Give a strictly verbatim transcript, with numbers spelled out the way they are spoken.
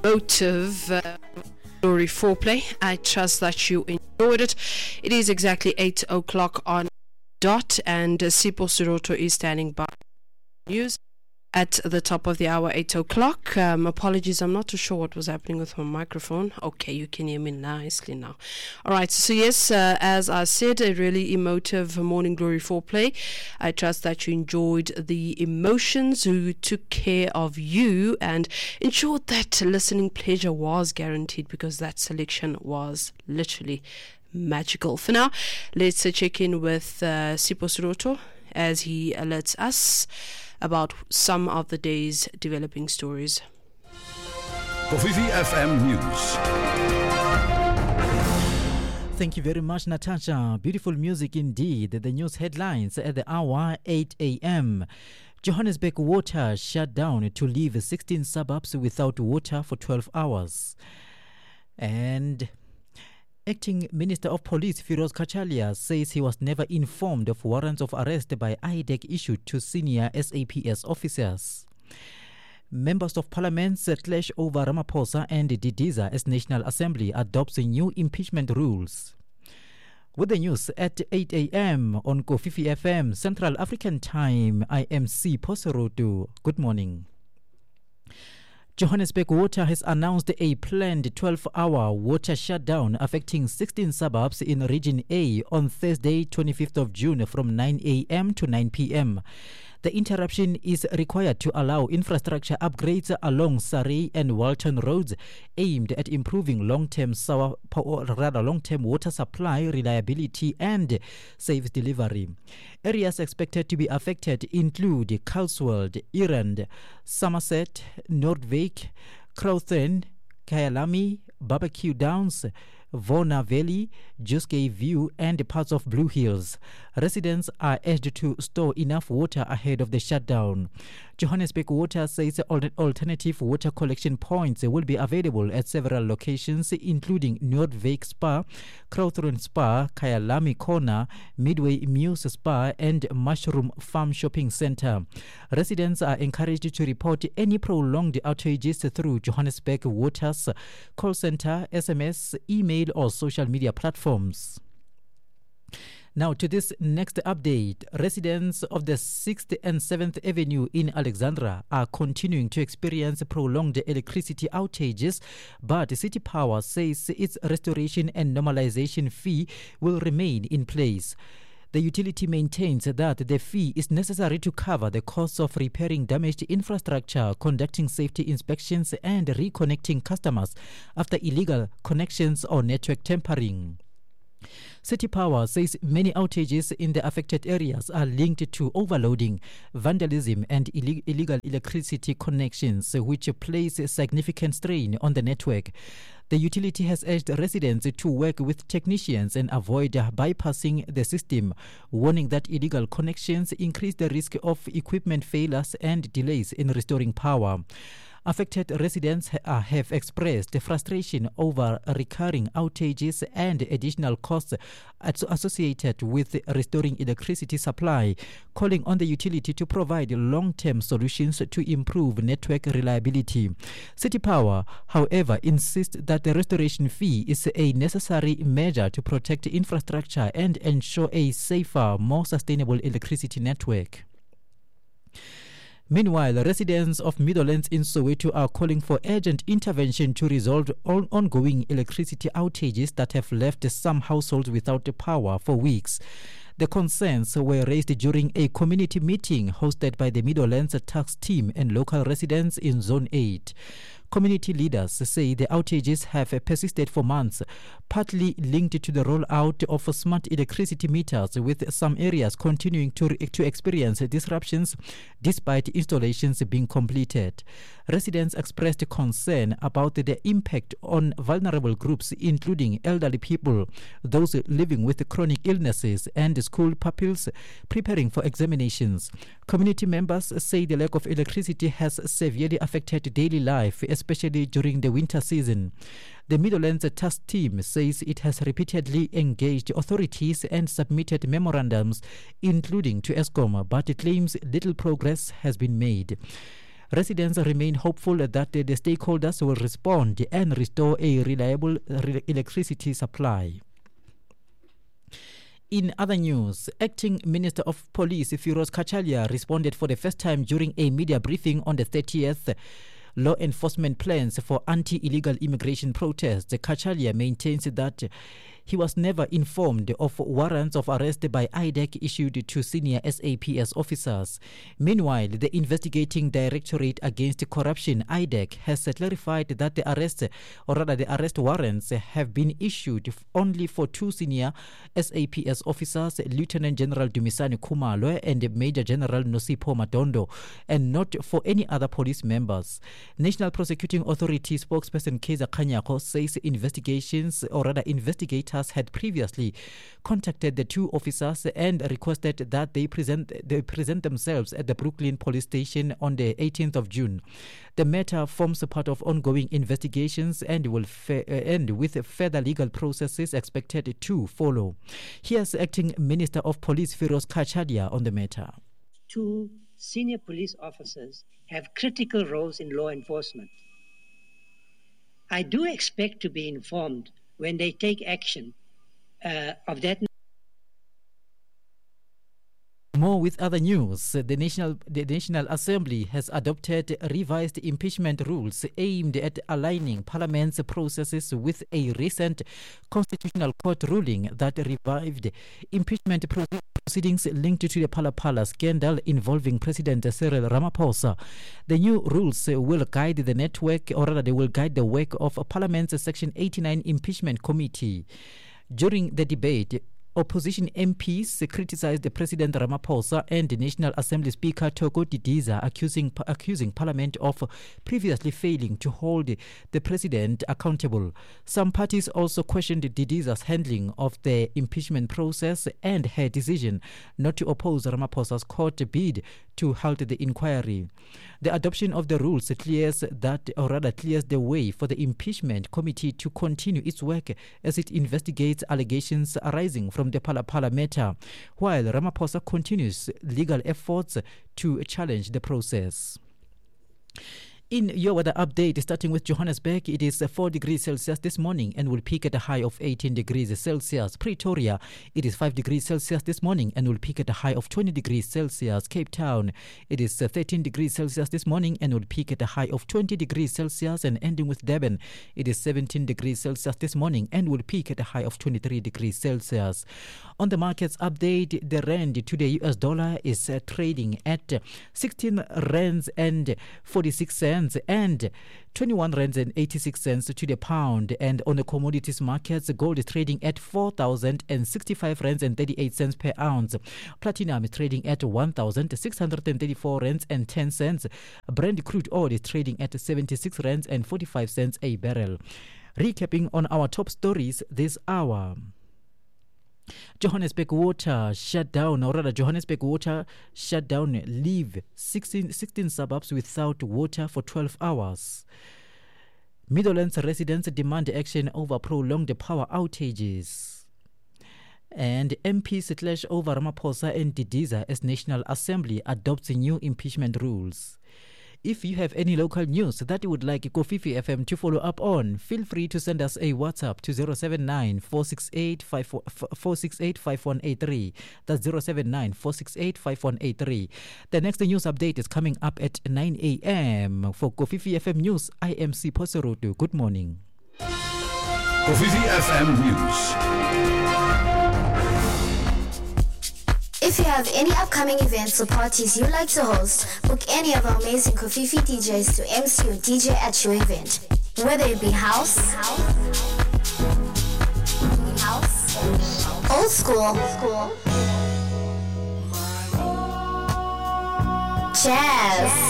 emotive uh, Glory foreplay. I trust that you enjoyed it. It is exactly eight o'clock on dot, and uh, Sipho Siroto is standing by news at the top of the hour, eight o'clock. Um, apologies, I'm not too sure what was happening with my microphone. Okay, you can hear me nicely now. All right, so yes, uh, as I said, a really emotive Morning Glory foreplay. I trust that you enjoyed the emotions, who took care of you, and ensured that listening pleasure was guaranteed, because that selection was literally magical. For now, let's uh, check in with uh, Sipho Siroto as he alerts us about some of the day's developing stories. Kofifi F M News. Thank you very much, Natasha. Beautiful music indeed. The news headlines at the hour, eight a.m. Johannesburg Water shut down to leave sixteen suburbs without water for twelve hours. And Acting Minister of Police Firoz Kachalia says he was never informed of warrants of arrest by I D E C issued to senior S A P S officers. Members of Parliament clash over Ramaphosa and Didiza as National Assembly adopts new impeachment rules. With the news at eight a.m. on Kofifi F M, Central African Time, I am Sipho Siroto. Good morning. Johannesburg Water has announced a planned twelve-hour water shutdown affecting sixteen suburbs in Region A on Thursday, twenty-fifth of June from nine a.m. to nine p.m. The interruption is required to allow infrastructure upgrades along Surrey and Walton roads aimed at improving long-term sour, or rather long-term water supply reliability and safe delivery. Areas expected to be affected include Carlswold, Erand, Somerset, Noordwijk, Crowthorne, Kyalami, Barbecue Downs, Vona Valley, Juskay View and parts of Blue Hills. Residents are urged to store enough water ahead of the shutdown. Johannesburg Water says alternative water collection points will be available at several locations, including Noordwijk Spa, Crowthorne Spa, Kyalami Corner, Midway Muse Spa and Mushroom Farm Shopping Centre. Residents are encouraged to report any prolonged outages through Johannesburg Water's call centre, S M S, email or social media platforms. Now to this next update. Residents of the sixth and seventh Avenue in Alexandra are continuing to experience prolonged electricity outages, but City Power says its restoration and normalization fee will remain in place. The utility maintains that the fee is necessary to cover the costs of repairing damaged infrastructure, conducting safety inspections and reconnecting customers after illegal connections or network tampering. City Power says many outages in the affected areas are linked to overloading, vandalism and Ill- illegal electricity connections, which place a significant strain on the network. The utility has urged residents to work with technicians and avoid bypassing the system, warning that illegal connections increase the risk of equipment failures and delays in restoring power. Affected residents ha- have expressed frustration over recurring outages and additional costs associated with restoring electricity supply, calling on the utility to provide long-term solutions to improve network reliability. City Power, however, insists that the restoration fee is a necessary measure to protect infrastructure and ensure a safer, more sustainable electricity network. Meanwhile, residents of Meadowlands in Soweto are calling for urgent intervention to resolve all ongoing electricity outages that have left some households without power for weeks. The concerns were raised during a community meeting hosted by the Meadowlands tax team and local residents in Zone eight. Community leaders say the outages have persisted for months, partly linked to the rollout of smart electricity meters, with some areas continuing to, to experience disruptions despite installations being completed. Residents expressed concern about the impact on vulnerable groups, including elderly people, those living with chronic illnesses, and school pupils preparing for examinations. Community members say the lack of electricity has severely affected daily life, especially during the winter season. The Meadowlands task team says it has repeatedly engaged authorities and submitted memorandums, including to Eskom, but it claims little progress has been made. Residents remain hopeful that the stakeholders will respond and restore a reliable electricity supply. In other news, Acting Minister of Police Firoz Kachalia responded for the first time during a media briefing on the thirtieth law enforcement plans for anti-illegal immigration protests. Kachalia maintains that he was never informed of warrants of arrest by I D E C issued to senior S A P S officers. Meanwhile, the Investigating Directorate Against Corruption, I D E C, has clarified that the arrest, or rather the arrest warrants, have been issued only for two senior S A P S officers, Lieutenant General Dumisani Khumalo and Major General Nosipho Madondo, and not for any other police members. National Prosecuting Authority spokesperson Keza Kanyako says investigations, or rather investigators, had previously contacted the two officers and requested that they present they present themselves at the Brooklyn police station on the eighteenth of June. The matter forms a part of ongoing investigations and will fa- end with further legal processes expected to follow. Here's Acting Minister of Police Firoz Kachalia on the matter. Two senior police officers have critical roles in law enforcement. I do expect to be informed when they take action uh, of that. More with other news. The National, the National Assembly has adopted revised impeachment rules aimed at aligning Parliament's processes with a recent Constitutional Court ruling that revived impeachment proceedings linked to the Phala Phala scandal involving President Cyril Ramaphosa. The new rules will guide the network, or rather they will guide the work of Parliament's Section eighty-nine Impeachment Committee. During the debate, opposition M Ps criticized President Ramaphosa and the National Assembly Speaker Thoko Didiza, accusing accusing Parliament of previously failing to hold the President accountable. Some parties also questioned Didiza's handling of the impeachment process and her decision not to oppose Ramaphosa's court bid to halt the inquiry. The adoption of the rules clears that, or rather clears the way for the impeachment committee to continue its work as it investigates allegations arising from the Phala Phala matter, while Ramaphosa continues legal efforts to challenge the process. In your weather update, starting with Johannesburg, it is four degrees Celsius this morning and will peak at a high of eighteen degrees Celsius. Pretoria, it is five degrees Celsius this morning and will peak at a high of twenty degrees Celsius. Cape Town, it is thirteen degrees Celsius this morning and will peak at a high of twenty degrees Celsius. And ending with Durban, it is seventeen degrees Celsius this morning and will peak at a high of twenty-three degrees Celsius. On the markets update, the rand to the U S dollar is uh, trading at sixteen rands and forty-six cents and twenty-one rands and eighty-six cents to the pound. And on the commodities markets, gold is trading at four thousand sixty-five rands and thirty-eight cents per ounce. Platinum is trading at one thousand six hundred thirty-four rands and ten cents. Brent crude oil is trading at seventy-six rands and forty-five cents a barrel. Recapping on our top stories this hour. Johannesburg Water shut down, or rather Johannesburg Water shut down, leave sixteen, sixteen suburbs without water for twelve hours. Middlelands residents demand action over prolonged power outages. And M Ps clash over Ramaphosa and Didiza as National Assembly adopts new impeachment rules. If you have any local news that you would like Kofifi F M to follow up on, feel free to send us a WhatsApp to zero seven nine, four six eight, five one eight three. That's zero seven nine, four six eight, five one eight three. The next news update is coming up at nine a.m. For Kofifi F M News, I am Sipho Seroto. Good morning. Kofifi F M News. If you have any upcoming events or parties you'd like to host, book any of our amazing Kofifi D Js to M C or D J at your event. Whether it be house, house, old school, jazz,